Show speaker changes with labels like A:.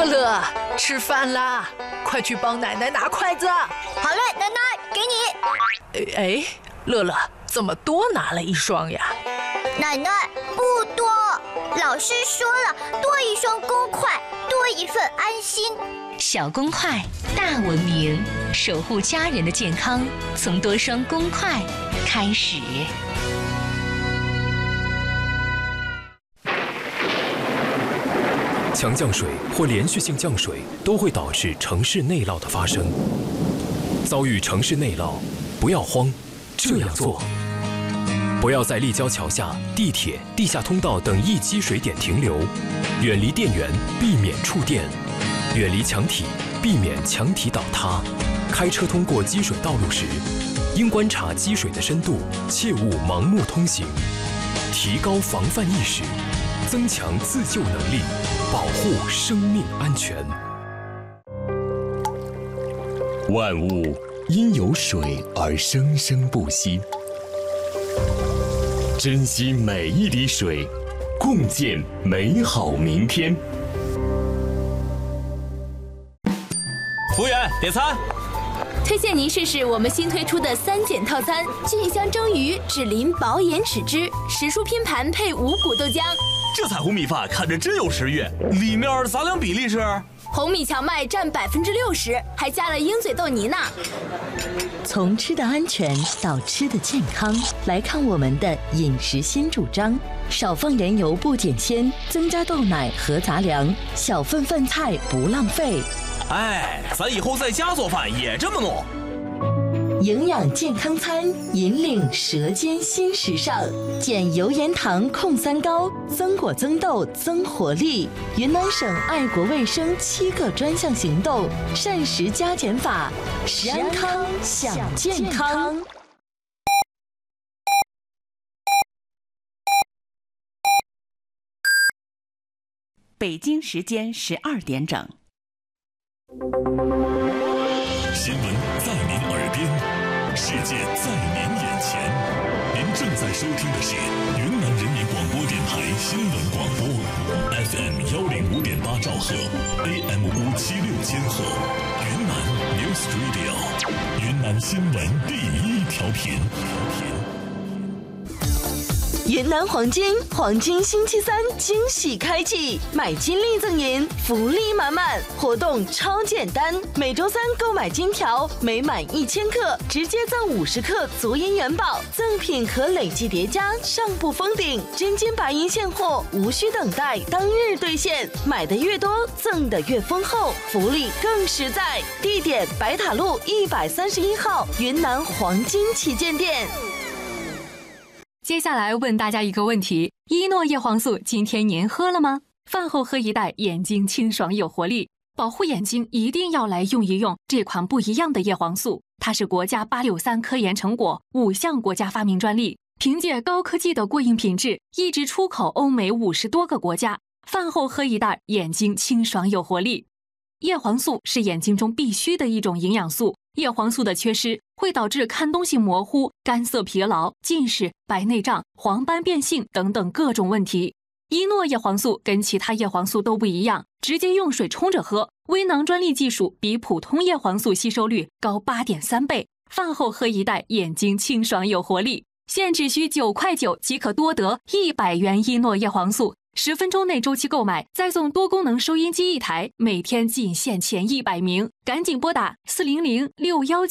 A: 乐乐，吃饭啦，快去帮奶奶拿筷子。
B: 好嘞，奶奶，给你。
A: 哎，乐乐，怎么多拿了一双呀？
B: 奶奶，不多，老师说了，多一双公筷，多一份安心。
C: 小公筷，大文明，守护家人的健康，从多双公筷开始。
D: 强降水或连续性降水都会导致城市内涝的发生。遭遇城市内涝，不要慌，这样做：不要在立交桥下、地铁、地下通道等易积水点停留，远离电源，避免触电；远离墙体，避免墙体倒塌。开车通过积水道路时，应观察积水的深度，切勿盲目通行。提高防范意识，增强自救能力，保护生命安全。
E: 万物因有水而生生不息，珍惜每一滴水，共建美好明天。
F: 服务员，点餐。
G: 推荐您试试我们新推出的3减套餐：菌香蒸鱼只淋薄盐豉汁，10蔬拼盘配5谷豆浆。
F: 这彩虹米饭看着真有食欲，里面杂粮比例是？
G: 红米荞麦占60%，还加了鹰嘴豆泥呢。
H: 从吃的安全到吃的健康，来看我们的饮食新主张：少放盐油不减鲜，增加豆奶和杂粮，小份饭菜不浪费。
F: 哎，咱以后在家做饭也这么弄。
H: 营养健康餐，引领舌尖新时尚，减油盐糖控3高，增果增豆增活力。云南省爱国卫生7个专项行动，膳食加减法，食安康享健康。
I: 北京时间12点整。
J: 新闻在您耳边，世界在您眼前。您正在收听的是云南人民广播电台新闻广播 ，FM 105.8兆赫 ，AM 576千赫，云南 News Radio， 云南新闻第1调频。
H: 云南黄金星期3惊喜开启，买金利赠银，福利满满，活动超简单。每周3购买金条，每满1000克直接赠50克足银元宝，赠品和累计叠加上不封顶，真金白银现货，无需等待，当日兑现。买的越多，赠的越丰厚，福利更实在。地点：白塔路131号云南黄金旗舰店。
K: 接下来问大家一个问题：依诺叶黄素今天您喝了吗？饭后喝一袋，眼睛清爽有活力。保护眼睛一定要来用一用这款不一样的叶黄素，它是国家863科研成果，5项国家发明专利，凭借高科技的过硬品质，一直出口欧美50多个国家。饭后喝一袋，眼睛清爽有活力。叶黄素是眼睛中必须的一种营养素，叶黄素的缺失会导致看东西模糊、干涩疲劳、近视、白内障、黄斑变性等等各种问题。依诺叶黄素跟其他叶黄素都不一样，直接用水冲着喝，微囊专利技术比普通叶黄素吸收率高8.3倍。饭后喝一袋，眼睛清爽有活力。现只需9块9即可多得100元依诺叶黄素，10分钟内周期购买，再送多功能收音机1台，每天仅限前100名，赶紧拨打400-619